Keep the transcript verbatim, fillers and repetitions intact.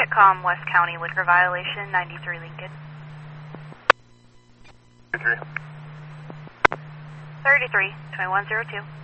Ticketcom West County liquor violation, ninety-three Lincoln. thirty-three. thirty-three, twenty-one oh two.